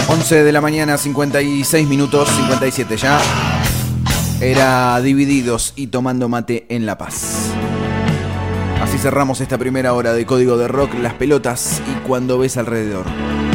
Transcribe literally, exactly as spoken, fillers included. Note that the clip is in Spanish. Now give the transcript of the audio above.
once de la mañana, cincuenta y seis minutos, cincuenta y siete ya. Era Divididos y Tomando Mate en La Paz. Así cerramos esta primera hora de Código de Rock, Las Pelotas y Cuando Ves Alrededor.